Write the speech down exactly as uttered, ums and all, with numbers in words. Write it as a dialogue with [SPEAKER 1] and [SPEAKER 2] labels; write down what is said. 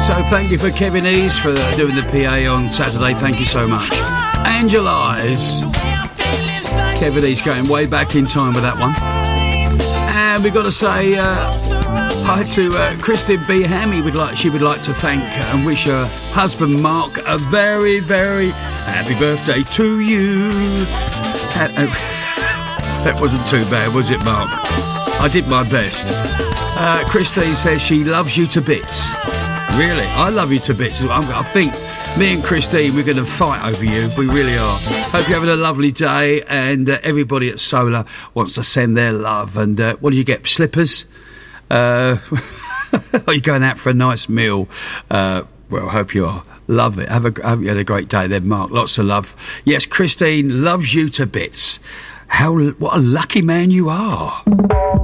[SPEAKER 1] So thank you for Kevin Ease for doing the P A on Saturday. Thank you so much. Angel Eyes. Kevin Ease going way back in time with that one. And we've got to say uh, hi to uh, Christine B. Hammy. Would like, she would like to thank and wish her husband Mark a very, very happy birthday to you. Ha- uh, that wasn't too bad, was it, Mark? I did my best. Uh, Christine says she loves you to bits. Really? I love you to bits. I think me and Christine, we're going to fight over you. We really are. Hope you're having a lovely day. And uh, everybody at Solar wants to send their love. And uh, what do you get? Slippers? Uh, are you going out for a nice meal? Uh, well, I hope you are. Love it. Have a, hope you had a great day then, Mark. Lots of love. Yes, Christine loves you to bits. How, what a lucky man you are.